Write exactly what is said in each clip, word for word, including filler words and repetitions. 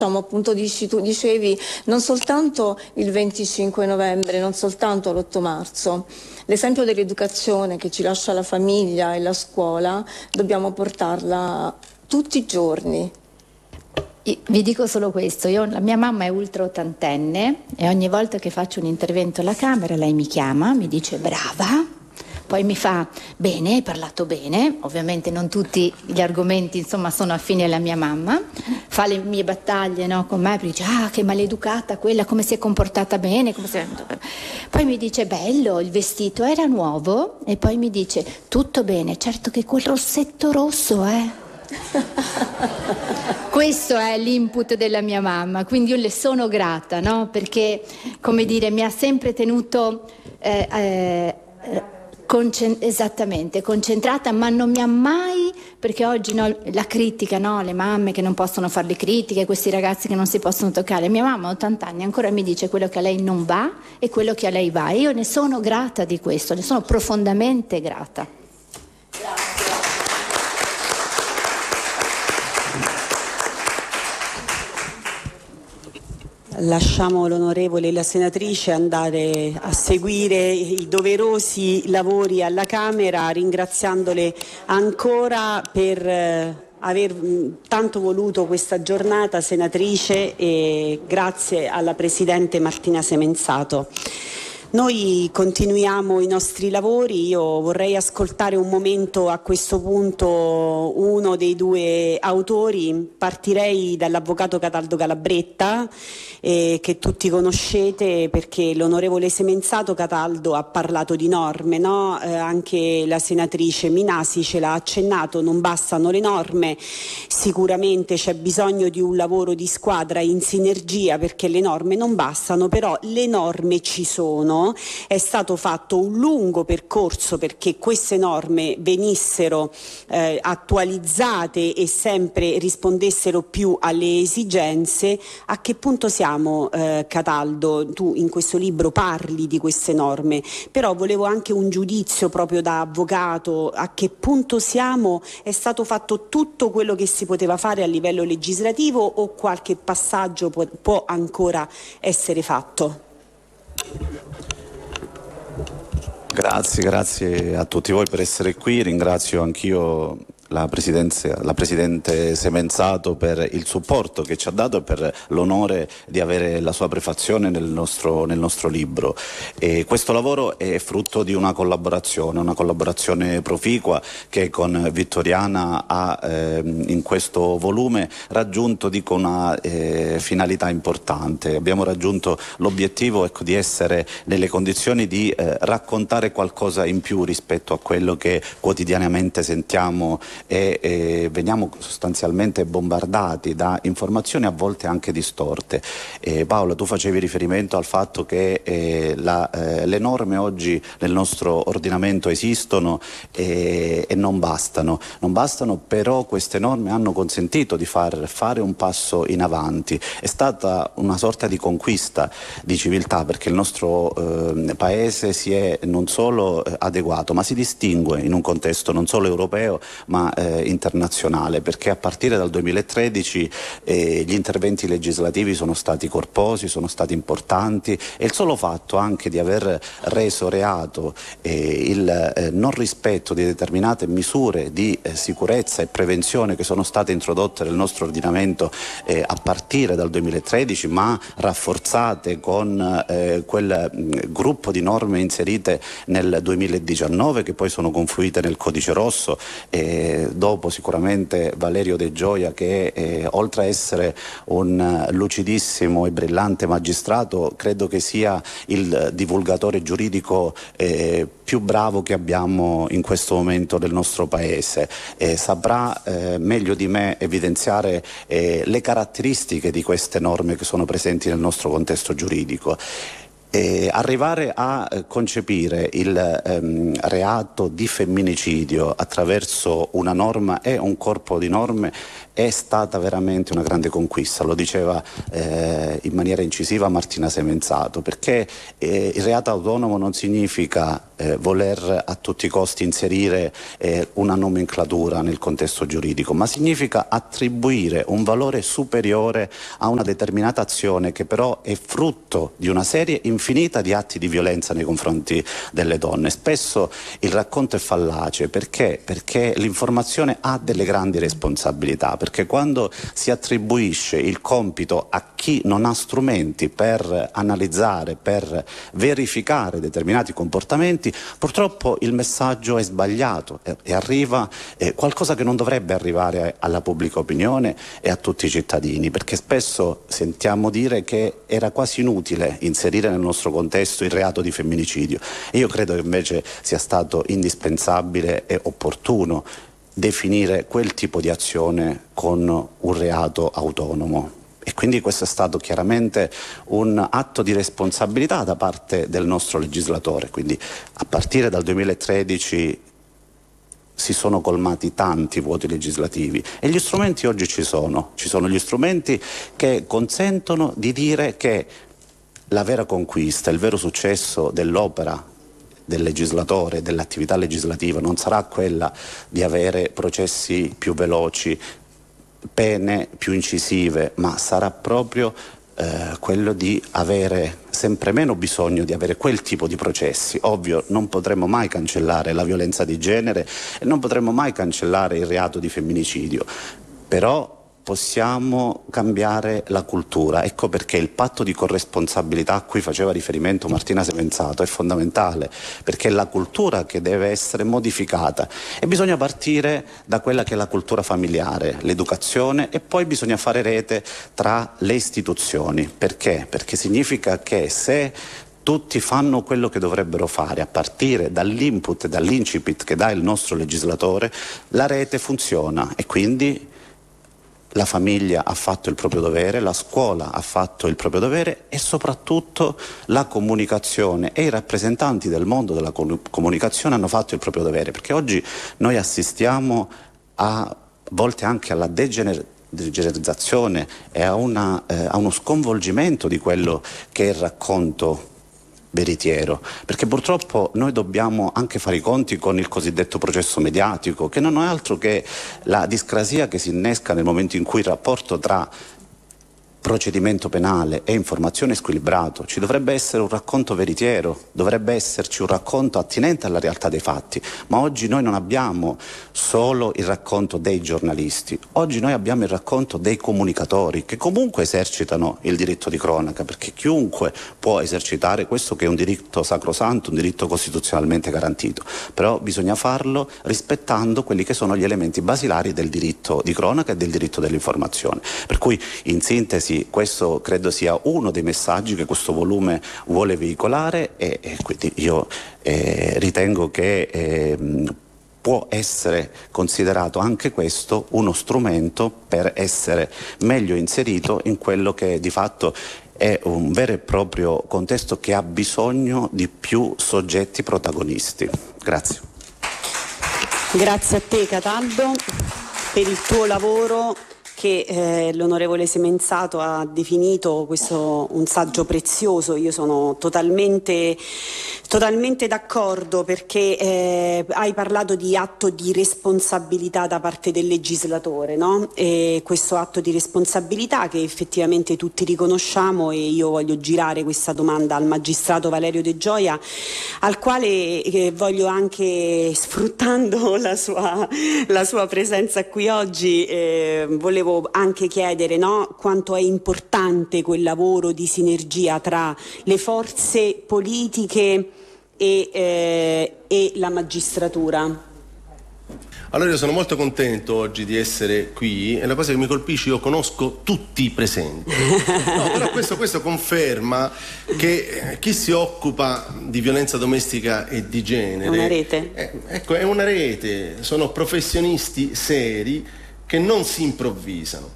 Appunto dici, tu dicevi non soltanto il venticinque novembre, non soltanto l'otto marzo, l'esempio dell'educazione che ci lascia la famiglia e la scuola dobbiamo portarla tutti i giorni. Vi dico solo questo, io, la mia mamma è ultra ottantenne e ogni volta che faccio un intervento alla Camera lei mi chiama, mi dice brava, poi mi fa bene, hai parlato bene, ovviamente non tutti gli argomenti insomma sono affini alla mia mamma, fa le mie battaglie, no, con me, dice ah che maleducata quella, come si è comportata bene, come si è... poi mi dice bello, il vestito era nuovo e poi mi dice tutto bene, certo che quel rossetto rosso eh. Questo è l'input della mia mamma, quindi io le sono grata, no? Perché, come dire, mi ha sempre tenuto eh, eh, concent- esattamente concentrata, ma non mi ha mai, perché oggi no, la critica, no? Le mamme che non possono fare le critiche, questi ragazzi che non si possono toccare. Mia mamma ha ottanta anni, ancora mi dice quello che a lei non va e quello che a lei va. E io ne sono grata di questo, ne sono profondamente grata. Grazie. Lasciamo l'onorevole e la senatrice andare a seguire i doverosi lavori alla Camera, ringraziandole ancora per eh, aver mh, tanto voluto questa giornata, senatrice, e grazie alla Presidente Martina Semenzato. Noi continuiamo i nostri lavori, io vorrei ascoltare un momento a questo punto uno dei due autori, partirei dall'avvocato Cataldo Calabretta, eh, che tutti conoscete perché l'onorevole Semenzato Cataldo ha parlato di norme, no? Eh, anche la senatrice Minasi ce l'ha accennato, non bastano le norme, sicuramente c'è bisogno di un lavoro di squadra in sinergia perché le norme non bastano, però le norme ci sono. È stato fatto un lungo percorso perché queste norme venissero eh, attualizzate e sempre rispondessero più alle esigenze. A che punto siamo, eh, Cataldo? Tu in questo libro parli di queste norme, però volevo anche un giudizio proprio da avvocato. A che punto siamo? È stato fatto tutto quello che si poteva fare a livello legislativo o qualche passaggio può, può ancora essere fatto? Grazie, grazie a tutti voi per essere qui, ringrazio anch'io la, la Presidente Semenzato per il supporto che ci ha dato e per l'onore di avere la sua prefazione nel nostro, nel nostro libro. E questo lavoro è frutto di una collaborazione, una collaborazione proficua che con Vittoriana ha eh, in questo volume raggiunto, dico, una eh, finalità importante. Abbiamo raggiunto l'obiettivo, ecco, di essere nelle condizioni di eh, raccontare qualcosa in più rispetto a quello che quotidianamente sentiamo e, e veniamo sostanzialmente bombardati da informazioni a volte anche distorte. Eh, Paola, tu facevi riferimento al fatto che eh, la, eh, le norme oggi nel nostro ordinamento esistono e, e non bastano. Non bastano, però queste norme hanno consentito di far fare un passo in avanti. È stata una sorta di conquista di civiltà perché il nostro eh, paese si è non solo eh, adeguato, ma si distingue in un contesto non solo europeo ma eh, internazionale, perché a partire dal duemilatredici eh, gli interventi legislativi sono stati corposi, sono stati importanti e il solo fatto anche di aver reso reato eh, il eh, non rispetto di determinate misure di eh, sicurezza e prevenzione che sono state introdotte nel nostro ordinamento eh, a partire dal duemilatredici, ma rafforzate con eh, quel mh, gruppo di norme inserite nel duemiladiciannove che poi sono confluite nel Codice Rosso, eh, dopo sicuramente Valerio De Gioia che eh, oltre a essere un lucidissimo e brillante magistrato credo che sia il divulgatore giuridico eh, più bravo che abbiamo in questo momento del nostro paese. Eh, saprà eh, meglio di me evidenziare eh, le caratteristiche di queste norme che sono presenti nel nostro contesto giuridico. Eh, arrivare a eh, concepire il ehm, reato di femminicidio attraverso una norma e un corpo di norme è stata veramente una grande conquista, lo diceva eh, in maniera incisiva Martina Semenzato, perché eh, il reato autonomo non significa eh, voler a tutti i costi inserire eh, una nomenclatura nel contesto giuridico, ma significa attribuire un valore superiore a una determinata azione che però è frutto di una serie infinita di atti di violenza nei confronti delle donne. Spesso il racconto è fallace perché? Perché l'informazione ha delle grandi responsabilità, perché quando si attribuisce il compito a chi non ha strumenti per analizzare, per verificare determinati comportamenti, purtroppo il messaggio è sbagliato e, e arriva eh, qualcosa che non dovrebbe arrivare alla pubblica opinione e a tutti i cittadini, perché spesso sentiamo dire che era quasi inutile inserire nel nostro contesto il reato di femminicidio, e io credo che invece sia stato indispensabile e opportuno definire quel tipo di azione con un reato autonomo. E quindi questo è stato chiaramente un atto di responsabilità da parte del nostro legislatore. Quindi a partire dal duemilatredici si sono colmati tanti vuoti legislativi e gli strumenti oggi ci sono. Ci sono gli strumenti che consentono di dire che la vera conquista, il vero successo dell'opera del legislatore, dell'attività legislativa non sarà quella di avere processi più veloci, pene più incisive, ma sarà proprio eh, quello di avere sempre meno bisogno di avere quel tipo di processi. Ovvio, non potremo mai cancellare la violenza di genere e non potremo mai cancellare il reato di femminicidio, però possiamo cambiare la cultura. Ecco perché il patto di corresponsabilità a cui faceva riferimento Martina Semenzato è fondamentale, perché è la cultura che deve essere modificata e bisogna partire da quella che è la cultura familiare, l'educazione, e poi bisogna fare rete tra le istituzioni. Perché? Perché significa che se tutti fanno quello che dovrebbero fare a partire dall'input e dall'incipit che dà il nostro legislatore, la rete funziona e quindi la famiglia ha fatto il proprio dovere, la scuola ha fatto il proprio dovere e soprattutto la comunicazione e i rappresentanti del mondo della comunicazione hanno fatto il proprio dovere, perché oggi noi assistiamo a volte anche alla degenerizzazione e a, una, eh, a uno sconvolgimento di quello che è il racconto veritiero, perché purtroppo noi dobbiamo anche fare i conti con il cosiddetto processo mediatico, che non è altro che la discrasia che si innesca nel momento in cui il rapporto tra procedimento penale e informazione squilibrato. Ci dovrebbe essere un racconto veritiero, dovrebbe esserci un racconto attinente alla realtà dei fatti, ma oggi noi non abbiamo solo il racconto dei giornalisti, oggi noi abbiamo il racconto dei comunicatori che comunque esercitano il diritto di cronaca, perché chiunque può esercitare questo che è un diritto sacrosanto, un diritto costituzionalmente garantito, però bisogna farlo rispettando quelli che sono gli elementi basilari del diritto di cronaca e del diritto dell'informazione. Per cui in sintesi questo credo sia uno dei messaggi che questo volume vuole veicolare e, e quindi io eh, ritengo che eh, può essere considerato anche questo uno strumento per essere meglio inserito in quello che di fatto è un vero e proprio contesto che ha bisogno di più soggetti protagonisti. Grazie. Grazie a te Cataldo per il tuo lavoro che eh, l'onorevole Semenzato ha definito questo un saggio prezioso. Io sono totalmente, totalmente d'accordo perché eh, hai parlato di atto di responsabilità da parte del legislatore, no? E questo atto di responsabilità che effettivamente tutti riconosciamo, e io voglio girare questa domanda al magistrato Valerio De Gioia, al quale eh, voglio anche, sfruttando la sua, la sua presenza qui oggi, eh, volevo anche chiedere, no, quanto è importante quel lavoro di sinergia tra le forze politiche e, eh, e la magistratura. Allora io sono molto contento oggi di essere qui e la cosa che mi colpisce, io conosco tutti i presenti. No, però questo, questo conferma che chi si occupa di violenza domestica e di genere... È una rete. È, ecco, è una rete, sono professionisti seri che non si improvvisano.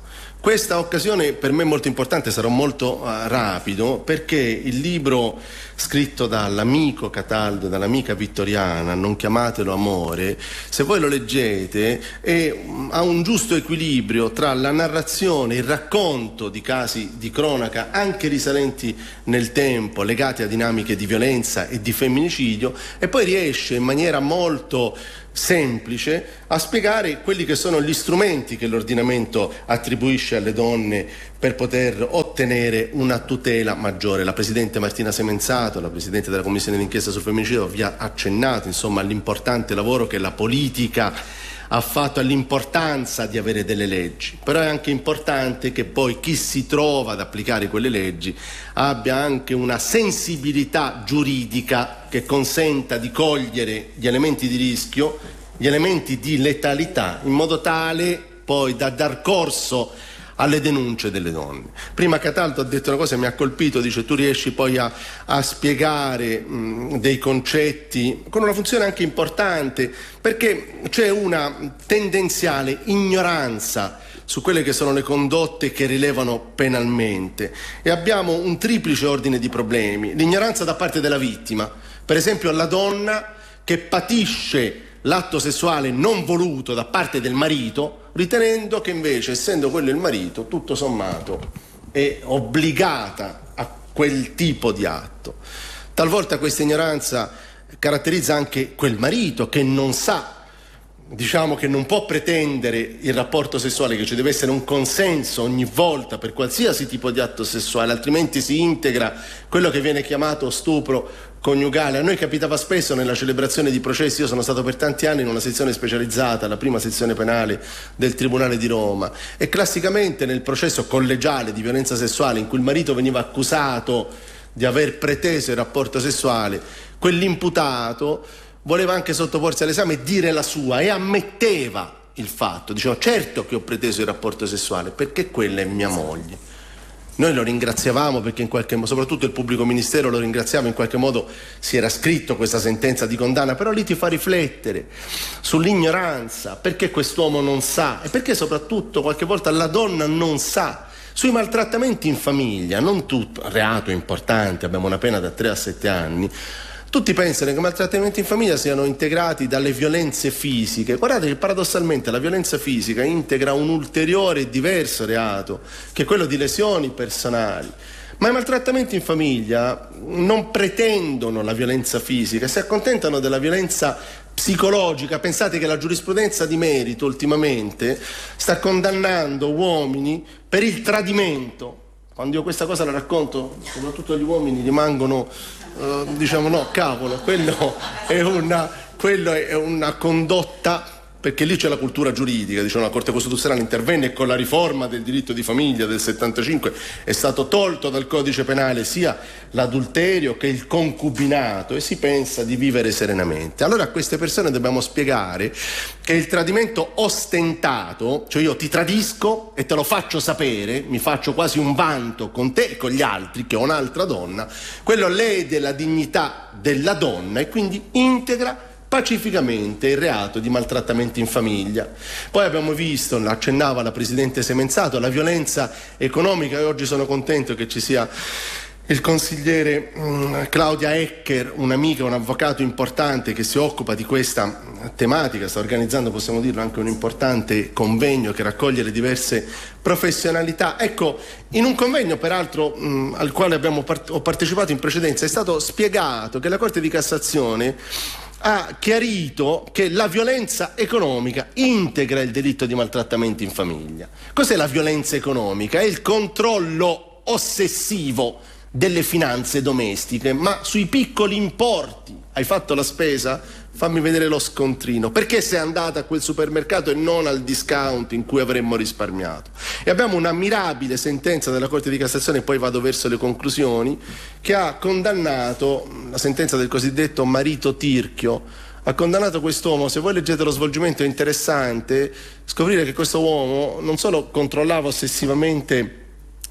Questa occasione per me è molto importante, sarò molto uh, rapido, perché il libro scritto dall'amico Cataldo, dall'amica Vittoriana, Non chiamatelo amore, se voi lo leggete è, um, ha un giusto equilibrio tra la narrazione, il racconto di casi di cronaca anche risalenti nel tempo, legati a dinamiche di violenza e di femminicidio, e poi riesce in maniera molto semplice a spiegare quelli che sono gli strumenti che l'ordinamento attribuisce alle donne per poter ottenere una tutela maggiore. La Presidente Martina Semenzato, la Presidente della Commissione d'inchiesta sul femminicidio, vi ha accennato insomma all'importante lavoro che la politica ha fatto, all'importanza di avere delle leggi, però è anche importante che poi chi si trova ad applicare quelle leggi abbia anche una sensibilità giuridica che consenta di cogliere gli elementi di rischio, gli elementi di letalità, in modo tale poi da dar corso alle denunce delle donne. Prima Cataldo ha detto una cosa che mi ha colpito, dice: tu riesci poi a, a spiegare mh, dei concetti con una funzione anche importante, perché c'è una tendenziale ignoranza su quelle che sono le condotte che rilevano penalmente, e abbiamo un triplice ordine di problemi. L'ignoranza da parte della vittima, per esempio la donna che patisce l'atto sessuale non voluto da parte del marito, ritenendo che invece, essendo quello il marito, tutto sommato è obbligata a quel tipo di atto. Talvolta questa ignoranza caratterizza anche quel marito che non sa, diciamo che non può pretendere il rapporto sessuale, che ci deve essere un consenso ogni volta per qualsiasi tipo di atto sessuale, altrimenti si integra quello che viene chiamato stupro coniugale. A noi capitava spesso nella celebrazione di processi, io sono stato per tanti anni in una sezione specializzata, la prima sezione penale del Tribunale di Roma, e classicamente nel processo collegiale di violenza sessuale in cui il marito veniva accusato di aver preteso il rapporto sessuale, quell'imputato voleva anche sottoporsi all'esame e dire la sua, e ammetteva il fatto, diceva: certo che ho preteso il rapporto sessuale perché quella è mia moglie. Noi lo ringraziavamo perché in qualche modo, soprattutto il pubblico ministero lo ringraziava, in qualche modo si era scritto questa sentenza di condanna, però lì ti fa riflettere sull'ignoranza, perché quest'uomo non sa, e perché soprattutto qualche volta la donna non sa. Sui maltrattamenti in famiglia, non tutto, reato importante, abbiamo una pena da tre a sette anni, tutti pensano che i maltrattamenti in famiglia siano integrati dalle violenze fisiche. Guardate che paradossalmente la violenza fisica integra un ulteriore e diverso reato, che è quello di lesioni personali. Ma i maltrattamenti in famiglia non pretendono la violenza fisica, si accontentano della violenza psicologica. Pensate che la giurisprudenza di merito ultimamente sta condannando uomini per il tradimento. Quando io questa cosa la racconto, soprattutto gli uomini rimangono, uh, diciamo no, cavolo, quello è una, quello è una condotta, perché lì c'è la cultura giuridica, diciamo, la Corte Costituzionale intervenne e con la riforma del diritto di famiglia del settantacinque è stato tolto dal codice penale sia l'adulterio che il concubinato, e si pensa di vivere serenamente. Allora a queste persone dobbiamo spiegare che il tradimento ostentato, cioè io ti tradisco e te lo faccio sapere, mi faccio quasi un vanto con te e con gli altri che ho un'altra donna, quello lede la dignità della donna e quindi integra pacificamente il reato di maltrattamenti in famiglia. Poi abbiamo visto, accennava la Presidente Semenzato, la violenza economica, e oggi sono contento che ci sia il consigliere mh, Claudia Ecker, un'amica, un avvocato importante che si occupa di questa tematica, sta organizzando, possiamo dirlo, anche un importante convegno che raccoglie le diverse professionalità. Ecco, in un convegno peraltro mh, al quale abbiamo part- ho partecipato in precedenza, è stato spiegato che la Corte di Cassazione ha chiarito che la violenza economica integra il delitto di maltrattamenti in famiglia. Cos'è la violenza economica? È il controllo ossessivo delle finanze domestiche, ma sui piccoli importi. Hai fatto la spesa? Fammi vedere lo scontrino. Perché sei andata a quel supermercato e non al discount in cui avremmo risparmiato? E abbiamo una mirabile sentenza della Corte di Cassazione, e poi vado verso le conclusioni, che ha condannato, la sentenza del cosiddetto marito Tirchio, ha condannato quest'uomo. Se voi leggete lo svolgimento è interessante scoprire che questo uomo non solo controllava ossessivamente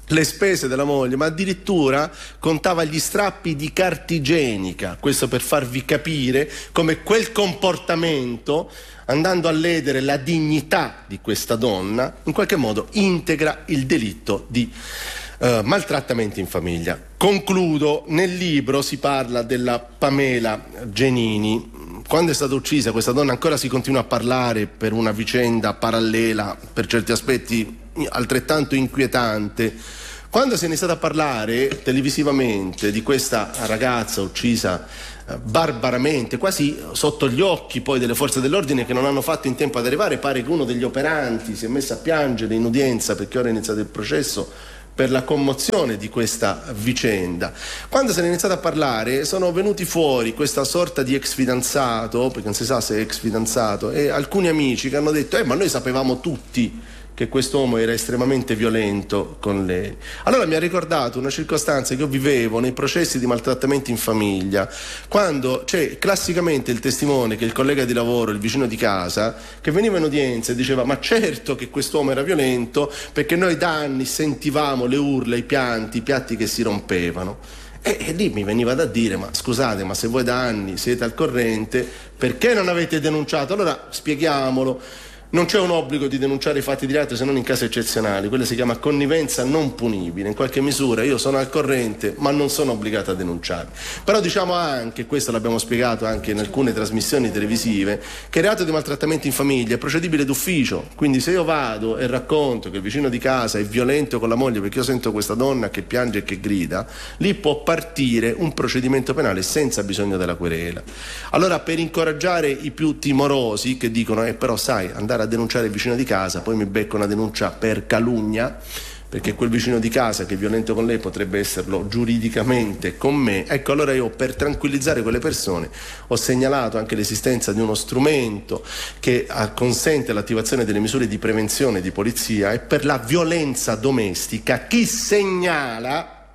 le spese della moglie, ma addirittura contava gli strappi di carta igienica, questo per farvi capire come quel comportamento, andando a ledere la dignità di questa donna, in qualche modo integra il delitto di uh, maltrattamento in famiglia. Concludo, nel libro si parla della Pamela Genini. Quando è stata uccisa questa donna ancora si continua a parlare per una vicenda parallela, per certi aspetti altrettanto inquietante. Quando se ne è stata a parlare televisivamente di questa ragazza uccisa eh, barbaramente, quasi sotto gli occhi poi delle forze dell'ordine che non hanno fatto in tempo ad arrivare, pare che uno degli operanti si è messo a piangere in udienza perché ora è iniziato il processo per la commozione di questa vicenda. Quando se ne è iniziato a parlare sono venuti fuori questa sorta di ex fidanzato, perché non si sa se è ex fidanzato, e alcuni amici che hanno detto eh ma noi sapevamo tutti che quest'uomo era estremamente violento con lei. Allora mi ha ricordato una circostanza che io vivevo nei processi di maltrattamento in famiglia, quando c'è classicamente il testimone, che è il collega di lavoro, il vicino di casa, che veniva in udienza e diceva ma certo che quest'uomo era violento perché noi da anni sentivamo le urla, i pianti, i piatti che si rompevano. E, e lì mi veniva da dire ma scusate, ma se voi da anni siete al corrente, perché non avete denunciato? Allora spieghiamolo. Non c'è un obbligo di denunciare i fatti di reato se non in casi eccezionali, quella si chiama connivenza non punibile. In qualche misura io sono al corrente ma non sono obbligato a denunciare. Però diciamo anche, questo l'abbiamo spiegato anche in alcune trasmissioni televisive, che il reato di maltrattamento in famiglia è procedibile d'ufficio, quindi se io vado e racconto che il vicino di casa è violento con la moglie perché io sento questa donna che piange e che grida, lì può partire un procedimento penale senza bisogno della querela. Allora, per incoraggiare i più timorosi che dicono eh però sai, andare a denunciare il vicino di casa, poi mi becco una denuncia per calunnia perché quel vicino di casa che è violento con lei potrebbe esserlo giuridicamente con me, ecco, allora io per tranquillizzare quelle persone ho segnalato anche l'esistenza di uno strumento che consente l'attivazione delle misure di prevenzione di polizia, e per la violenza domestica chi segnala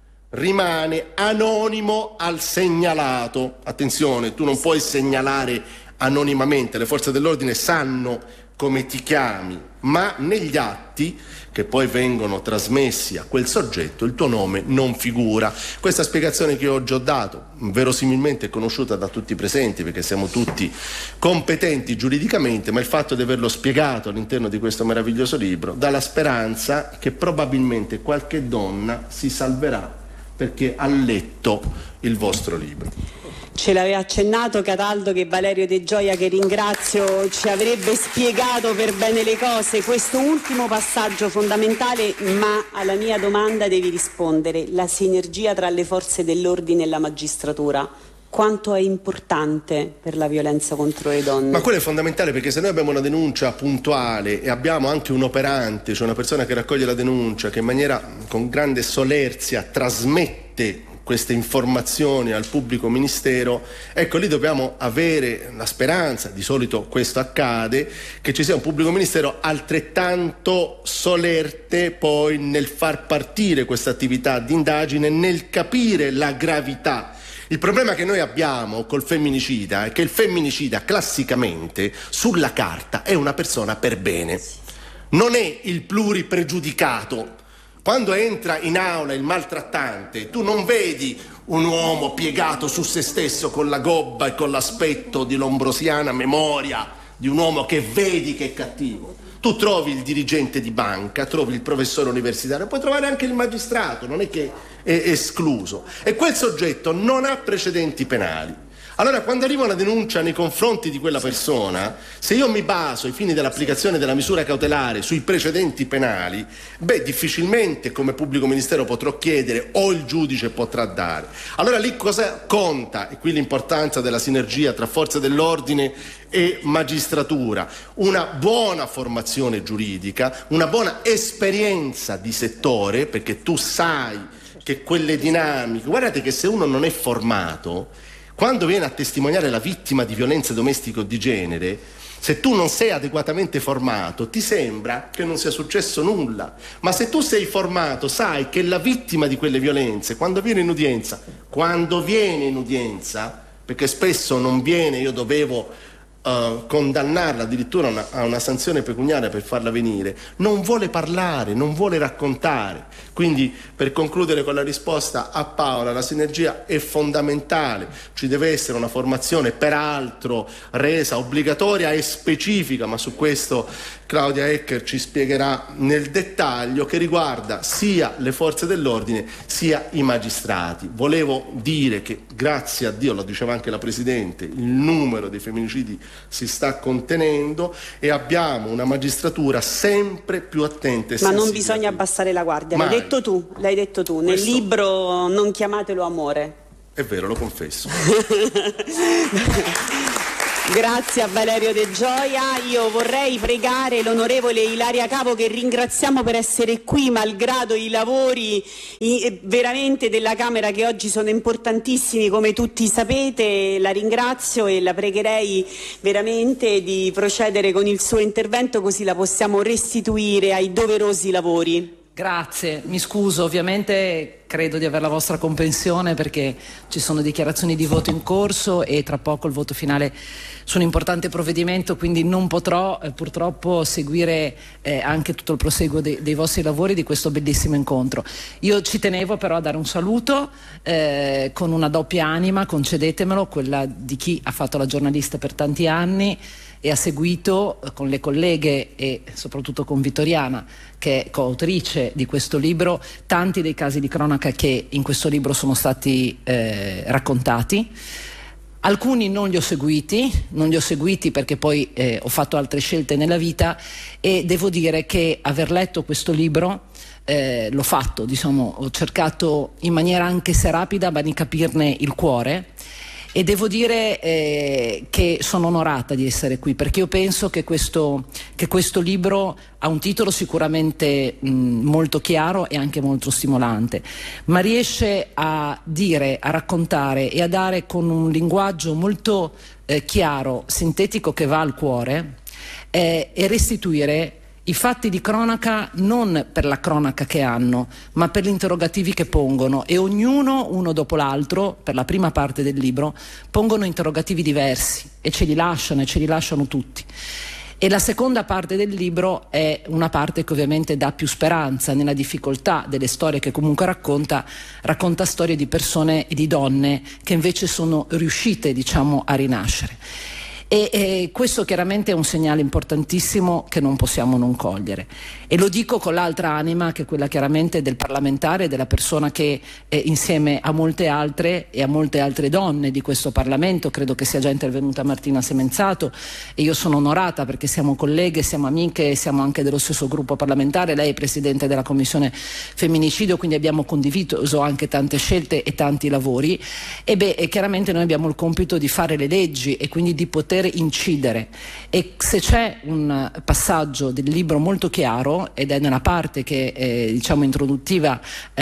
rimane anonimo al segnalato. Attenzione, tu non puoi segnalare anonimamente, le forze dell'ordine sanno come ti chiami, ma negli atti che poi vengono trasmessi a quel soggetto il tuo nome non figura. Questa spiegazione che oggi ho dato verosimilmente è conosciuta da tutti i presenti perché siamo tutti competenti giuridicamente, ma il fatto di averlo spiegato all'interno di questo meraviglioso libro dà la speranza che probabilmente qualche donna si salverà perché ha letto il vostro libro. Ce l'aveva accennato Cataldo che Valerio De Gioia, che ringrazio, ci avrebbe spiegato per bene le cose. Questo ultimo passaggio fondamentale, ma alla mia domanda devi rispondere. La sinergia tra le forze dell'ordine e la magistratura, quanto è importante per la violenza contro le donne? Ma quello è fondamentale, perché se noi abbiamo una denuncia puntuale e abbiamo anche un operante, cioè una persona che raccoglie la denuncia, che in maniera con grande solerzia trasmette queste informazioni al pubblico ministero, ecco lì dobbiamo avere la speranza, di solito questo accade, che ci sia un pubblico ministero altrettanto solerte poi nel far partire questa attività di indagine, nel capire la gravità. Il problema che noi abbiamo col femminicida è che il femminicida classicamente sulla carta è una persona per bene, non è il pluripregiudicato. Quando entra in aula il maltrattante, tu non vedi un uomo piegato su se stesso con la gobba e con l'aspetto di lombrosiana memoria di un uomo che vedi che è cattivo. Tu trovi il dirigente di banca, trovi il professore universitario, puoi trovare anche il magistrato, non è che è escluso. E quel soggetto non ha precedenti penali. Allora, quando arriva una denuncia nei confronti di quella persona, se io mi baso ai fini dell'applicazione della misura cautelare sui precedenti penali, beh, difficilmente come pubblico ministero potrò chiedere o il giudice potrà dare. Allora lì cosa conta? E qui l'importanza della sinergia tra forze dell'ordine e magistratura, una buona formazione giuridica, una buona esperienza di settore, perché tu sai che quelle dinamiche, guardate che se uno non è formato, quando viene a testimoniare la vittima di violenza domestica o di genere, se tu non sei adeguatamente formato, ti sembra che non sia successo nulla. Ma se tu sei formato, sai che la vittima di quelle violenze, quando viene in udienza, quando viene in udienza, perché spesso non viene, io dovevo Uh, condannarla addirittura a una, a una sanzione pecuniaria per farla venire, non vuole parlare, non vuole raccontare. Quindi, per concludere con la risposta a Paola, la sinergia è fondamentale, ci deve essere una formazione peraltro resa obbligatoria e specifica, ma su questo Claudia Ecker ci spiegherà nel dettaglio, che riguarda sia le forze dell'ordine sia i magistrati. Volevo dire che grazie a Dio, lo diceva anche la Presidente, il numero dei femminicidi si sta contenendo e abbiamo una magistratura sempre più attenta e ma sensibile. non bisogna abbassare la guardia, l'hai detto tu, l'hai detto tu nel Questo... libro Non chiamatelo amore. È vero, lo confesso. Grazie a Valerio De Gioia. Io vorrei pregare l'onorevole Ilaria Capo, che ringraziamo per essere qui malgrado i lavori i, veramente della Camera, che oggi sono importantissimi come tutti sapete. La ringrazio e la pregherei veramente di procedere con il suo intervento, così la possiamo restituire ai doverosi lavori. Grazie, mi scuso, ovviamente credo di avere la vostra comprensione perché ci sono dichiarazioni di voto in corso e tra poco il voto finale su un importante provvedimento, quindi non potrò eh, purtroppo seguire eh, anche tutto il proseguo de- dei vostri lavori di questo bellissimo incontro. Io ci tenevo però a dare un saluto eh, con una doppia anima, concedetemelo, quella di chi ha fatto la giornalista per tanti anni e ha seguito con le colleghe e soprattutto con Vittoriana, che è coautrice di questo libro, tanti dei casi di cronaca che in questo libro sono stati eh, raccontati. Alcuni non li ho seguiti, non li ho seguiti perché poi eh, ho fatto altre scelte nella vita e devo dire che aver letto questo libro eh, l'ho fatto, diciamo, ho cercato in maniera anche se rapida ma di capirne il cuore. E devo dire eh, che sono onorata di essere qui, perché io penso che questo, che questo libro ha un titolo sicuramente mh, molto chiaro e anche molto stimolante, ma riesce a dire, a raccontare e a dare con un linguaggio molto eh, chiaro, sintetico, che va al cuore eh, e restituire i fatti di cronaca non per la cronaca che hanno, ma per gli interrogativi che pongono, e ognuno, uno dopo l'altro, per la prima parte del libro, pongono interrogativi diversi e ce li lasciano, e ce li lasciano tutti. E la seconda parte del libro è una parte che ovviamente dà più speranza nella difficoltà delle storie che comunque racconta, racconta storie di persone e di donne che invece sono riuscite, diciamo, a rinascere. E, e questo chiaramente è un segnale importantissimo che non possiamo non cogliere, e lo dico con l'altra anima, che è quella chiaramente del parlamentare, della persona che eh, insieme a molte altre e a molte altre donne di questo Parlamento, credo che sia già intervenuta Martina Semenzato e io sono onorata perché siamo colleghe, siamo amiche, siamo anche dello stesso gruppo parlamentare, lei è presidente della Commissione Femminicidio, quindi abbiamo condiviso anche tante scelte e tanti lavori, e beh, e chiaramente noi abbiamo il compito di fare le leggi e quindi di poter incidere, e se c'è un passaggio del libro molto chiaro, ed è nella parte che è, diciamo, introduttiva,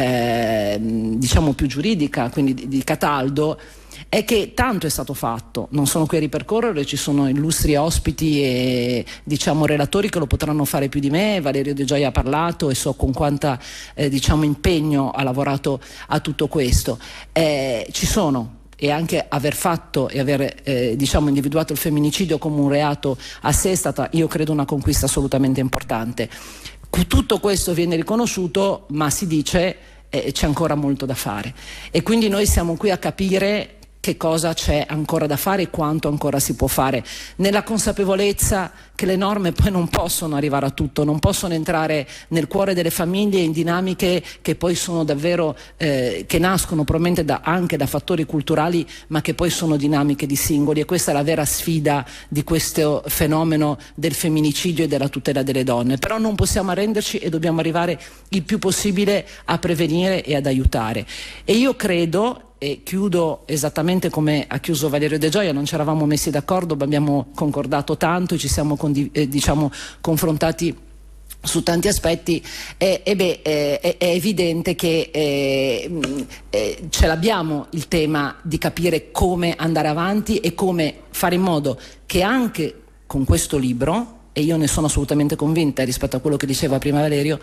eh, diciamo più giuridica, quindi di, di Cataldo, è che tanto è stato fatto. Non sono qui a ripercorrere, ci sono illustri ospiti e, diciamo, relatori che lo potranno fare più di me. Valerio De Gioia ha parlato e so con quanta eh, diciamo impegno ha lavorato a tutto questo. Eh, ci sono, e anche aver fatto e aver eh, diciamo individuato il femminicidio come un reato a sé è stata, io credo, una conquista assolutamente importante. Tutto questo viene riconosciuto, ma si dice eh, c'è ancora molto da fare, e quindi noi siamo qui a capire che cosa c'è ancora da fare e quanto ancora si può fare, nella consapevolezza che le norme poi non possono arrivare a tutto, non possono entrare nel cuore delle famiglie in dinamiche che poi sono davvero, eh, che nascono probabilmente da, anche da fattori culturali, ma che poi sono dinamiche di singoli, e questa è la vera sfida di questo fenomeno del femminicidio e della tutela delle donne. Però non possiamo arrenderci e dobbiamo arrivare il più possibile a prevenire e ad aiutare. E io credo, e chiudo esattamente come ha chiuso Valerio De Gioia, non ci eravamo messi d'accordo, ma abbiamo concordato tanto e ci siamo condiv- eh, diciamo, confrontati su tanti aspetti, e, e beh, eh, è, è evidente che eh, eh, ce l'abbiamo il tema di capire come andare avanti e come fare in modo che anche con questo libro, e io ne sono assolutamente convinta rispetto a quello che diceva prima Valerio,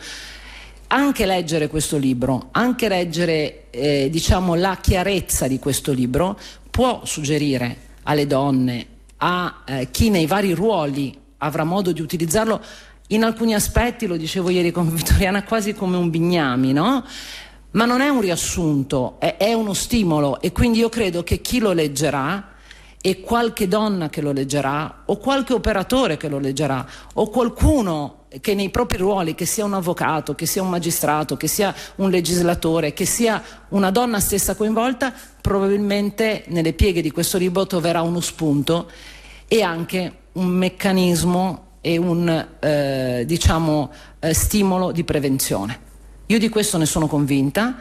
anche leggere questo libro, anche leggere eh, diciamo la chiarezza di questo libro può suggerire alle donne, a eh, chi nei vari ruoli avrà modo di utilizzarlo, in alcuni aspetti, lo dicevo ieri con Vittoriana, quasi come un bignami, no? Ma non è un riassunto, è, è uno stimolo, e quindi io credo che chi lo leggerà, e qualche donna che lo leggerà, o qualche operatore che lo leggerà, o qualcuno che nei propri ruoli, che sia un avvocato, che sia un magistrato, che sia un legislatore, che sia una donna stessa coinvolta, probabilmente nelle pieghe di questo libro troverà uno spunto e anche un meccanismo e un eh, diciamo eh, stimolo di prevenzione. Io di questo ne sono convinta,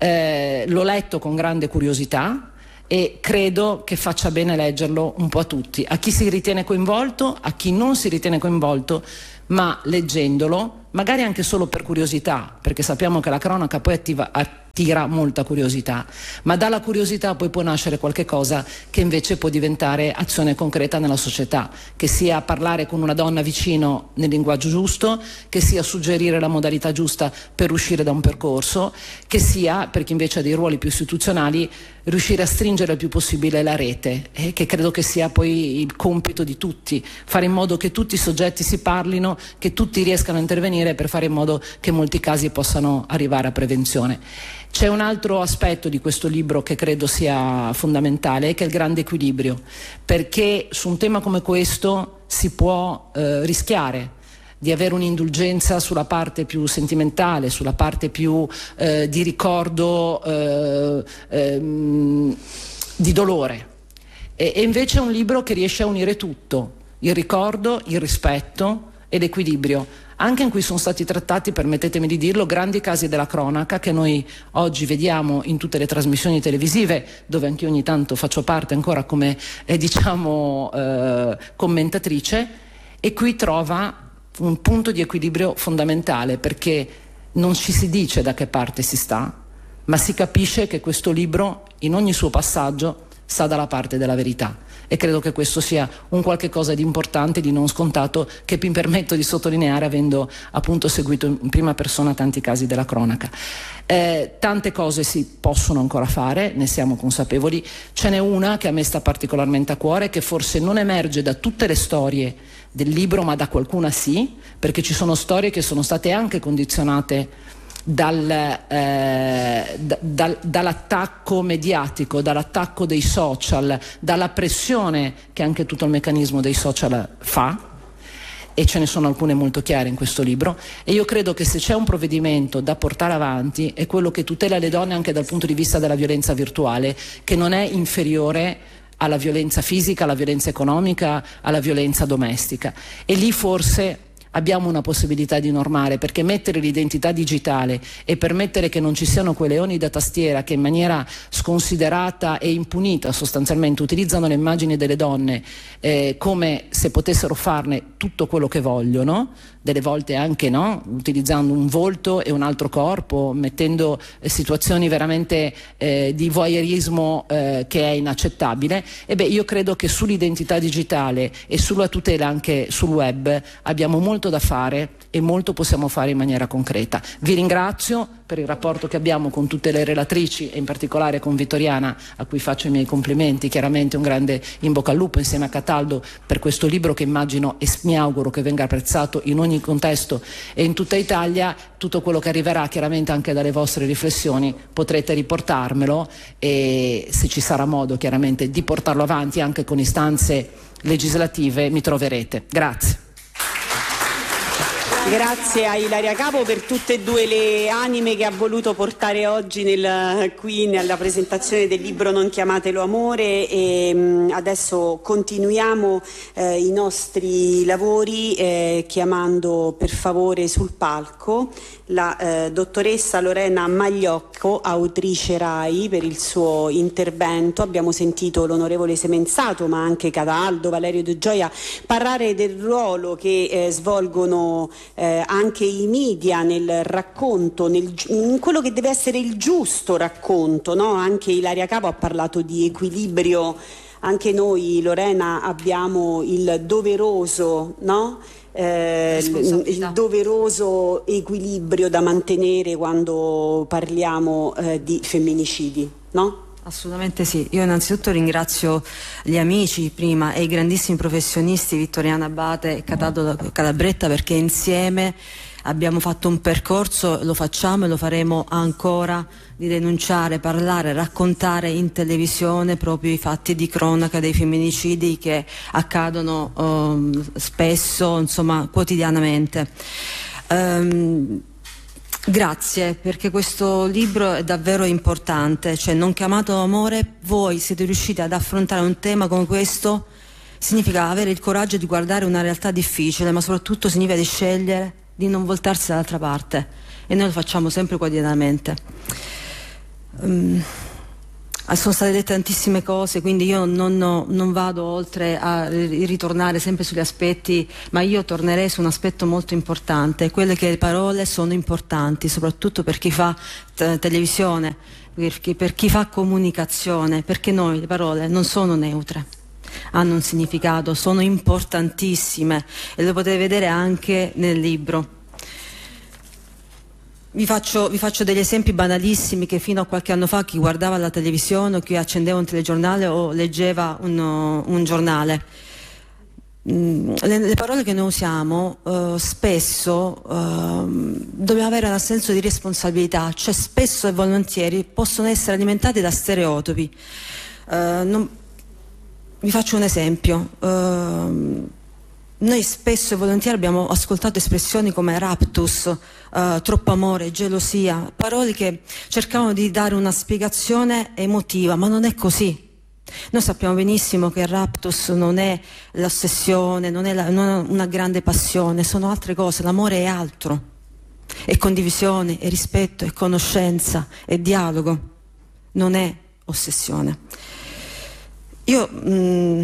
eh, l'ho letto con grande curiosità e credo che faccia bene leggerlo un po' a tutti, a chi si ritiene coinvolto, a chi non si ritiene coinvolto, ma leggendolo, magari anche solo per curiosità, perché sappiamo che la cronaca poi attiva, attira molta curiosità, ma dalla curiosità poi può nascere qualche cosa che invece può diventare azione concreta nella società, che sia parlare con una donna vicino nel linguaggio giusto, che sia suggerire la modalità giusta per uscire da un percorso, che sia, per chi invece ha dei ruoli più istituzionali, riuscire a stringere il più possibile la rete, eh, che credo che sia poi il compito di tutti, fare in modo che tutti i soggetti si parlino, che tutti riescano a intervenire per fare in modo che molti casi possano arrivare a prevenzione. C'è un altro aspetto di questo libro che credo sia fondamentale, che è il grande equilibrio, perché su un tema come questo si può eh, rischiare di avere un'indulgenza sulla parte più sentimentale, sulla parte più eh, di ricordo, eh, ehm, di dolore. E, e invece è un libro che riesce a unire tutto, il ricordo, il rispetto e l'equilibrio, anche in cui sono stati trattati, permettetemi di dirlo, grandi casi della cronaca che noi oggi vediamo in tutte le trasmissioni televisive, dove anch'io ogni tanto faccio parte ancora come eh, diciamo eh, commentatrice, e qui trova un punto di equilibrio fondamentale, perché non ci si dice da che parte si sta, ma si capisce che questo libro in ogni suo passaggio sta dalla parte della verità, e credo che questo sia un qualche cosa di importante, di non scontato, che mi permetto di sottolineare avendo appunto seguito in prima persona tanti casi della cronaca. Eh, tante cose si possono ancora fare, ne siamo consapevoli. Ce n'è una che a me sta particolarmente a cuore, che forse non emerge da tutte le storie del libro, ma da qualcuna sì, perché ci sono storie che sono state anche condizionate dal, eh, da, dal, dall'attacco mediatico, dall'attacco dei social, dalla pressione che anche tutto il meccanismo dei social fa, e ce ne sono alcune molto chiare in questo libro, e io credo che se c'è un provvedimento da portare avanti è quello che tutela le donne anche dal punto di vista della violenza virtuale, che non è inferiore alla violenza fisica, alla violenza economica, alla violenza domestica. E lì forse abbiamo una possibilità di normare, perché mettere l'identità digitale e permettere che non ci siano quei leoni da tastiera che in maniera sconsiderata e impunita sostanzialmente utilizzano le immagini delle donne eh, come se potessero farne tutto quello che vogliono, delle volte anche no, utilizzando un volto e un altro corpo, mettendo eh, situazioni veramente eh, di voyeurismo eh, che è inaccettabile. E beh, io credo che sull'identità digitale e sulla tutela anche sul web abbiamo molto da fare e molto possiamo fare in maniera concreta. Vi ringrazio per il rapporto che abbiamo con tutte le relatrici e in particolare con Vittoriana, a cui faccio i miei complimenti, chiaramente un grande in bocca al lupo insieme a Cataldo per questo libro che immagino e mi auguro che venga apprezzato in ogni contesto e in tutta Italia. Tutto quello che arriverà chiaramente anche dalle vostre riflessioni potrete riportarmelo, e se ci sarà modo chiaramente di portarlo avanti anche con istanze legislative mi troverete. Grazie. Grazie a Ilaria Capo per tutte e due le anime che ha voluto portare oggi nel, qui nella presentazione del libro Non chiamatelo amore, e mh, adesso continuiamo eh, i nostri lavori eh, chiamando per favore sul palco la eh, dottoressa Lorena Magliocco, autrice RAI, per il suo intervento. Abbiamo sentito l'onorevole Semenzato ma anche Cataldo, Valerio De Gioia parlare del ruolo che eh, svolgono Eh, anche i media nel racconto, nel, in quello che deve essere il giusto racconto, no? Anche Ilaria Capo ha parlato di equilibrio, anche noi, Lorena, abbiamo il doveroso, no? Eh, il, il doveroso equilibrio da mantenere quando parliamo eh, di femminicidi, no? Assolutamente sì, io innanzitutto ringrazio gli amici prima e i grandissimi professionisti Vittoriana Abate e Cataldo Calabretta, perché insieme abbiamo fatto un percorso, lo facciamo e lo faremo ancora, di denunciare, parlare, raccontare in televisione proprio i fatti di cronaca dei femminicidi che accadono um, spesso, insomma quotidianamente. Um, Grazie, perché questo libro è davvero importante, cioè Non chiamato amore, voi siete riusciti ad affrontare un tema come questo, significa avere il coraggio di guardare una realtà difficile, ma soprattutto significa di scegliere di non voltarsi dall'altra parte, e noi lo facciamo sempre quotidianamente. Um, sono state dette tantissime cose, quindi io non, non vado oltre a ritornare sempre sugli aspetti, ma io tornerei su un aspetto molto importante, quello che le parole sono importanti, soprattutto per chi fa t- televisione, per chi, per chi fa comunicazione, perché noi le parole non sono neutre, hanno un significato, sono importantissime e lo potete vedere anche nel libro. Vi faccio, vi faccio degli esempi banalissimi che fino a qualche anno fa chi guardava la televisione o chi accendeva un telegiornale o leggeva un, un giornale. Mm, le, le parole che noi usiamo uh, spesso uh, dobbiamo avere un senso di responsabilità, cioè spesso e volentieri possono essere alimentate da stereotipi. Uh, non, vi faccio un esempio. Uh, Noi spesso e volentieri abbiamo ascoltato espressioni come raptus, uh, troppo amore, gelosia, parole che cercavano di dare una spiegazione emotiva, ma non è così. Noi sappiamo benissimo che il raptus non è l'ossessione, non è, la, non è una grande passione, sono altre cose, l'amore è altro, è condivisione, è rispetto, è conoscenza, è dialogo, non è ossessione. Io... Mm,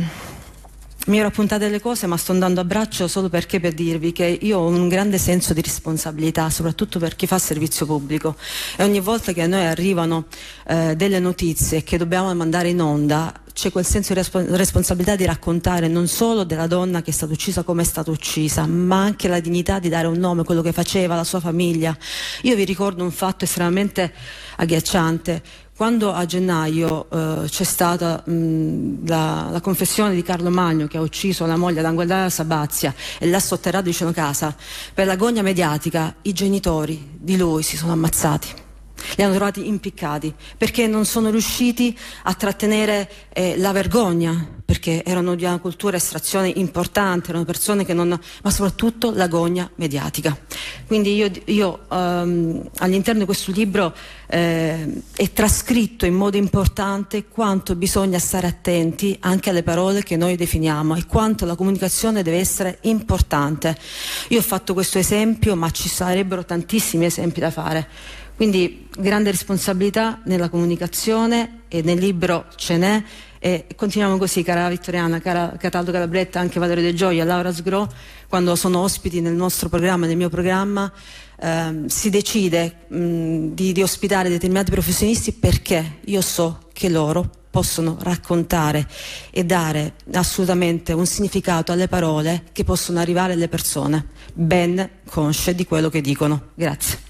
mi ero appuntata delle cose, ma sto andando a braccio solo perché per dirvi che io ho un grande senso di responsabilità, soprattutto per chi fa servizio pubblico, e ogni volta che a noi arrivano eh, delle notizie che dobbiamo mandare in onda, c'è quel senso di respo- responsabilità di raccontare non solo della donna che è stata uccisa, come è stata uccisa, ma anche la dignità di dare un nome, quello che faceva, la sua famiglia. Io vi ricordo un fatto estremamente agghiacciante. Quando a gennaio eh, c'è stata mh, la, la confessione di Carlo Magno, che ha ucciso la moglie ad Anguillara Sabazia e l'ha sotterrato vicino casa, per l'agonia mediatica i genitori di lui si sono ammazzati. Li hanno trovati impiccati perché non sono riusciti a trattenere eh, la vergogna, perché erano di una cultura estrazione importante, erano persone che non, ma soprattutto l'agonia mediatica. Quindi io, io um, all'interno di questo libro eh, è trascritto in modo importante quanto bisogna stare attenti anche alle parole che noi definiamo e quanto la comunicazione deve essere importante. Io ho fatto questo esempio, ma ci sarebbero tantissimi esempi da fare. Quindi grande responsabilità nella comunicazione, e nel libro ce n'è, e continuiamo così, cara Vittoriana, cara Cataldo Calabretta, anche Valerio De Gioia, Laura Sgro, quando sono ospiti nel nostro programma, nel mio programma, ehm, si decide mh, di, di ospitare determinati professionisti perché io so che loro possono raccontare e dare assolutamente un significato alle parole che possono arrivare alle persone, ben consce di quello che dicono. Grazie.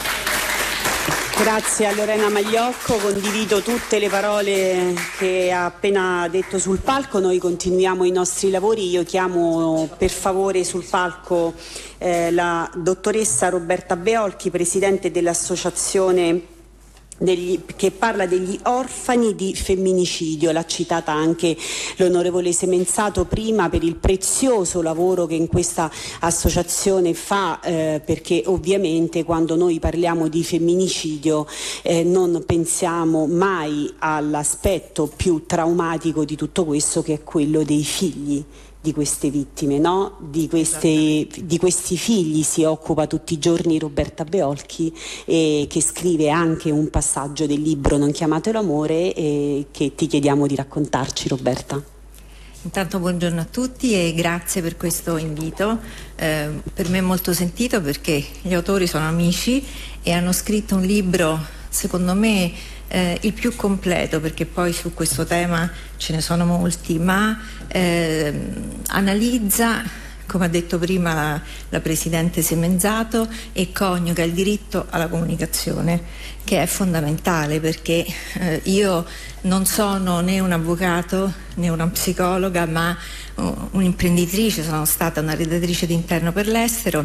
Grazie a Lorena Magliocco, condivido tutte le parole che ha appena detto sul palco. Noi continuiamo i nostri lavori. Io chiamo per favore sul palco eh, la dottoressa Roberta Beolchi, presidente dell'associazione Degli, che parla degli orfani di femminicidio. L'ha citata anche l'onorevole Semenzato prima per il prezioso lavoro che in questa associazione fa, eh, perché ovviamente quando noi parliamo di femminicidio eh, non pensiamo mai all'aspetto più traumatico di tutto questo, che è quello dei figli di queste vittime, no? Di, queste, di questi figli si occupa tutti i giorni Roberta Beolchi, e che scrive anche un passaggio del libro Non chiamatelo amore, e che ti chiediamo di raccontarci, Roberta. Intanto buongiorno a tutti e grazie per questo invito. Eh, per me è molto sentito perché gli autori sono amici e hanno scritto un libro, secondo me, eh, il più completo, perché poi su questo tema ce ne sono molti, ma eh, analizza come ha detto prima la, la Presidente Semenzato, e coniuga il diritto alla comunicazione, che è fondamentale, perché eh, io non sono né un avvocato né una psicologa, ma uh, un'imprenditrice, sono stata una redattrice di Interno per l'Estero,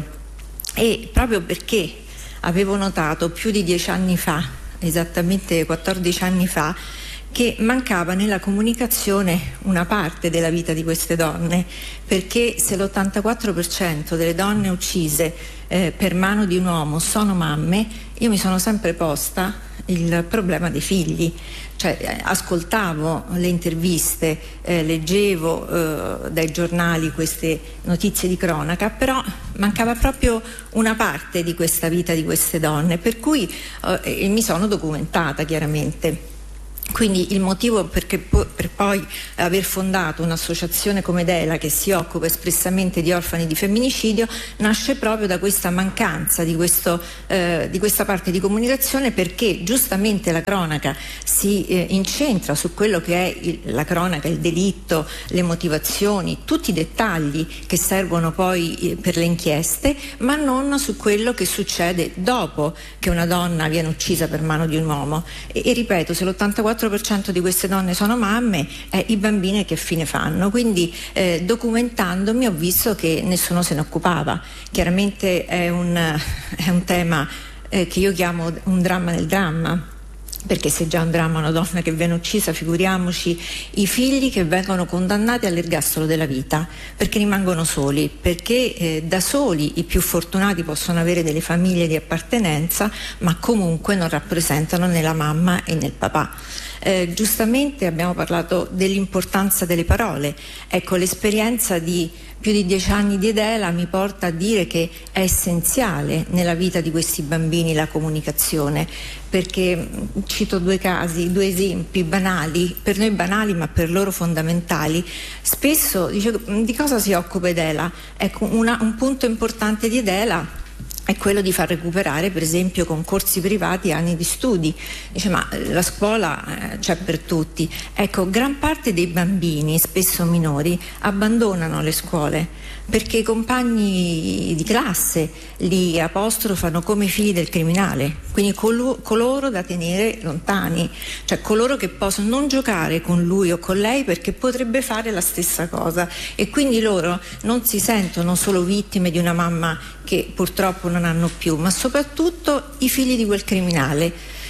e proprio perché avevo notato più di dieci anni fa, esattamente quattordici anni fa, che mancava nella comunicazione una parte della vita di queste donne, perché se l'ottantaquattro per cento delle donne uccise eh, per mano di un uomo sono mamme, io mi sono sempre posta il problema dei figli. Cioè, eh, ascoltavo le interviste, eh, leggevo eh, dai giornali queste notizie di cronaca, però mancava proprio una parte di questa vita di queste donne, per cui eh, mi sono documentata chiaramente. Quindi il motivo perché po- per poi aver fondato un'associazione come Dela, che si occupa espressamente di orfani di femminicidio, nasce proprio da questa mancanza di, questo, eh, di questa parte di comunicazione, perché giustamente la cronaca si eh, incentra su quello che è il, la cronaca, il delitto, le motivazioni, tutti i dettagli che servono poi eh, per le inchieste, ma non su quello che succede dopo che una donna viene uccisa per mano di un uomo. E, e ripeto, se l'ottantaquattro per cento di queste donne sono mamme, eh, i bambini che fine fanno? Quindi eh, documentandomi ho visto che nessuno se ne occupava. Chiaramente è un, è un tema eh, che io chiamo un dramma nel dramma, perché se già un dramma una donna che viene uccisa, figuriamoci i figli che vengono condannati all'ergastolo della vita, perché rimangono soli, perché eh, da soli i più fortunati possono avere delle famiglie di appartenenza, ma comunque non rappresentano né la mamma e né il papà. Eh, giustamente abbiamo parlato dell'importanza delle parole. Ecco, l'esperienza di più di dieci anni di Edela mi porta a dire che è essenziale nella vita di questi bambini la comunicazione, perché cito due casi, due esempi banali, per noi banali ma per loro fondamentali. Spesso dice, di cosa si occupa Edela? Ecco, una, un punto importante di Edela è quello di far recuperare, per esempio, con corsi privati anni di studi. Dice, ma la scuola eh, c'è per tutti. Ecco, gran parte dei bambini, spesso minori, abbandonano le scuole perché i compagni di classe li apostrofano come figli del criminale, quindi colo- coloro da tenere lontani, cioè coloro che possono non giocare con lui o con lei perché potrebbe fare la stessa cosa, e quindi loro non si sentono solo vittime di una mamma che purtroppo non hanno più, ma soprattutto i figli di quel criminale.